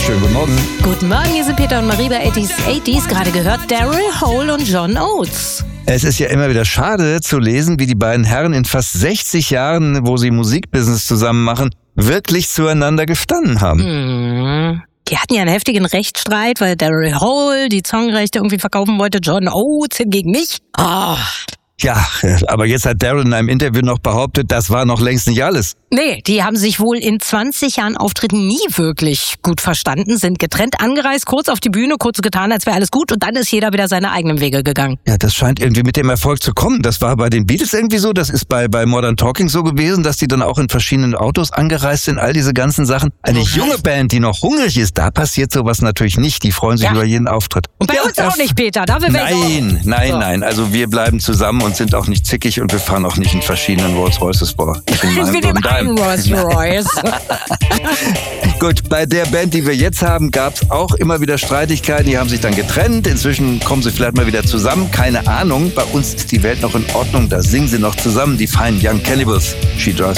schönen guten Morgen. Guten Morgen, hier sind Peter und Marie bei 80s. Gerade gehört Daryl Hall und John Oates. Es ist ja immer wieder schade zu lesen, wie die beiden Herren in fast 60 Jahren, wo sie Musikbusiness zusammen machen, wirklich zueinander gestanden haben. Die hatten ja einen heftigen Rechtsstreit, weil Daryl Hall die Songrechte irgendwie verkaufen wollte, John Oates hingegen nicht. Ja, aber jetzt hat Daryl in einem Interview noch behauptet, das war noch längst nicht alles. Nee, die haben sich wohl in 20 Jahren Auftritten nie wirklich gut verstanden, sind getrennt angereist, kurz auf die Bühne, kurz getan, als wäre alles gut und dann ist jeder wieder seine eigenen Wege gegangen. Ja, das scheint irgendwie mit dem Erfolg zu kommen. Das war bei den Beatles irgendwie so, das ist bei Modern Talking so gewesen, dass die dann auch in verschiedenen Autos angereist sind, all diese ganzen Sachen. Eine junge Band, die noch hungrig ist, da passiert sowas natürlich nicht. Die freuen sich über jeden Auftritt. Und bei uns auch nicht, Peter. Dafür Nein. Also wir bleiben zusammen und sind auch nicht zickig und wir fahren auch nicht in verschiedenen Rolls-Royces vor. Mit dem einen Rolls-Royce. Gut, bei der Band, die wir jetzt haben, gab es auch immer wieder Streitigkeiten. Die haben sich dann getrennt. Inzwischen kommen sie vielleicht mal wieder zusammen. Keine Ahnung. Bei uns ist die Welt noch in Ordnung. Da singen sie noch zusammen. Die feinen Young Cannibals. She Drives